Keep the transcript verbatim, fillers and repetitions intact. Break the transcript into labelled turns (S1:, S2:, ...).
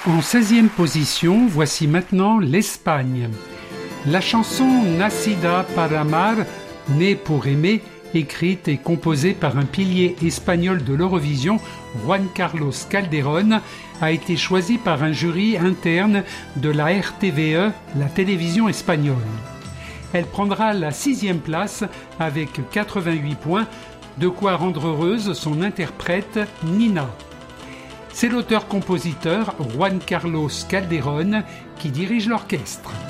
S1: En seizième position, voici maintenant l'Espagne. La chanson Nacida para amar, née pour aimer, écrite et composée par un pilier espagnol de l'Eurovision, Juan Carlos Calderón, a été choisie par un jury interne de la R T V E, la télévision espagnole. Elle prendra la sixième place avec quatre-vingt-huit points, de quoi rendre heureuse son interprète Nina. C'est l'auteur-compositeur Juan Carlos Calderón qui dirige l'orchestre.